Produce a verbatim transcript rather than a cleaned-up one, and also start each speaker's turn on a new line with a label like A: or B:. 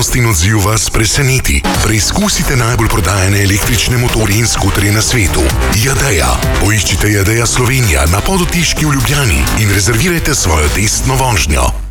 A: Kreativnost in odziv vas preseneti. Preizkusite najbolj prodajane električne motorje in skuterje na svetu. Jadeja. Poiščite Jadeja Slovenija na Podotiški v Ljubljani in rezervirajte svojo testno vožnjo.